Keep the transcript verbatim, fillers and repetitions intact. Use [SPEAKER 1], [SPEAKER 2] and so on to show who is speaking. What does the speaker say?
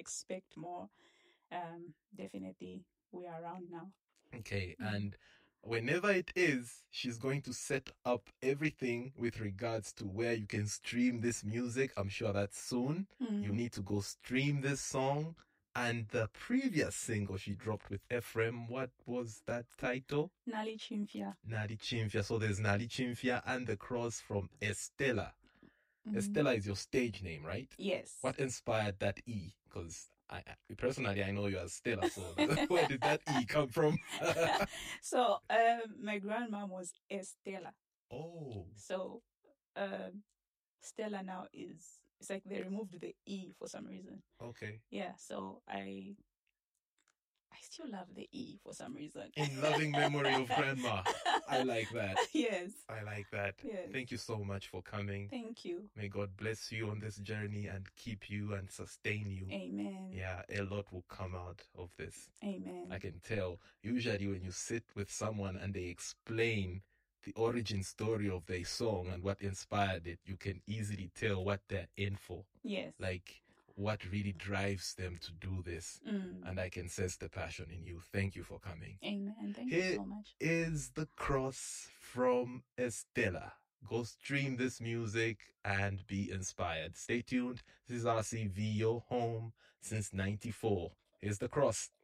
[SPEAKER 1] expect more, um, definitely we are around now.
[SPEAKER 2] Okay,
[SPEAKER 1] Mm.
[SPEAKER 2] and whenever it is, she's going to set up everything with regards to where you can stream this music. I'm sure that's soon.
[SPEAKER 1] Mm.
[SPEAKER 2] You need to go stream this song. And the previous single she dropped with Ephraim, what was that title?
[SPEAKER 1] Nali Chimfia.
[SPEAKER 2] Nali Chimfia. So there's Nali Chimfia and the cross from Estella.
[SPEAKER 1] Mm.
[SPEAKER 2] Estella is your stage name, right?
[SPEAKER 1] Yes.
[SPEAKER 2] What inspired that E? Because I, I personally, I know you as Stella, so where did that E come from?
[SPEAKER 1] So, um, my grandmom was Estella.
[SPEAKER 2] Oh.
[SPEAKER 1] So, um, Stella now is, it's like they removed the E for some reason.
[SPEAKER 2] Okay.
[SPEAKER 1] Yeah, so I I still love the E for some reason.
[SPEAKER 2] In loving memory of grandma. I like that.
[SPEAKER 1] Yes.
[SPEAKER 2] I like that.
[SPEAKER 1] Yes.
[SPEAKER 2] Thank you so much for coming.
[SPEAKER 1] Thank you.
[SPEAKER 2] May God bless you on this journey and keep you and sustain you.
[SPEAKER 1] Amen.
[SPEAKER 2] Yeah, a lot will come out of this.
[SPEAKER 1] Amen.
[SPEAKER 2] I can tell. Usually when you sit with someone and they explain the origin story of their song and what inspired it, you can easily tell what they're in for.
[SPEAKER 1] Yes.
[SPEAKER 2] Like what really drives them to do this.
[SPEAKER 1] Mm.
[SPEAKER 2] And I can sense the passion in you. Thank you for coming.
[SPEAKER 1] Amen. Thank
[SPEAKER 2] Here
[SPEAKER 1] you so much.
[SPEAKER 2] is the cross from Estella. Go stream this music and be inspired. Stay tuned. This is R C V, your home since ninety-four. Here's the cross.